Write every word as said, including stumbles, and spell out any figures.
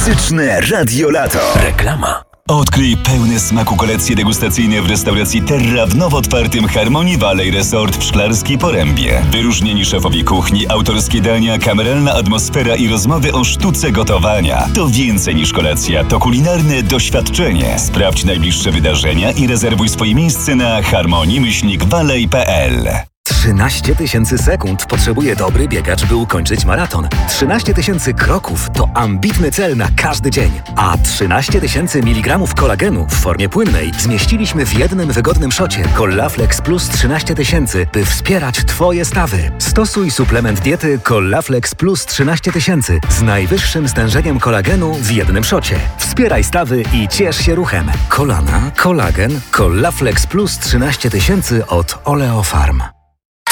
Muzyczne Radio Lato. Reklama. Odkryj pełne smaku kolekcje degustacyjne w restauracji Terra w nowo otwartym Harmony Valley Resort w Szklarskiej Porębie. Wyróżnieni szefowie kuchni, autorskie dania, kameralna atmosfera i rozmowy o sztuce gotowania. To więcej niż kolacja, to kulinarne doświadczenie. Sprawdź najbliższe wydarzenia i rezerwuj swoje miejsce na harmony myślnik valley kropka p l. trzynaście tysięcy sekund potrzebuje dobry biegacz, by ukończyć maraton. trzynaście tysięcy kroków to ambitny cel na każdy dzień. A trzynaście tysięcy miligramów kolagenu w formie płynnej zmieściliśmy w jednym wygodnym szocie Collaflex Plus trzynaście tysięcy, by wspierać Twoje stawy. Stosuj suplement diety Collaflex Plus trzynaście tysięcy z najwyższym stężeniem kolagenu w jednym szocie. Wspieraj stawy i ciesz się ruchem. Kolana, kolagen, Collaflex Plus trzynaście tysięcy od Oleofarm.